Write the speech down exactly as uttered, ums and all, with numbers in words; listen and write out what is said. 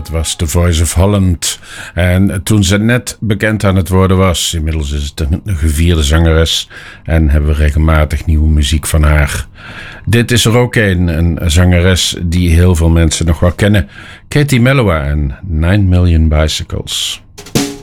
dat was The Voice of Holland. En toen ze net bekend aan het worden was, inmiddels is het een gevierde zangeres en hebben we regelmatig nieuwe muziek van haar. Dit is er ook een, een zangeres die heel veel mensen nog wel kennen. Katie Melua en nine million Bicycles.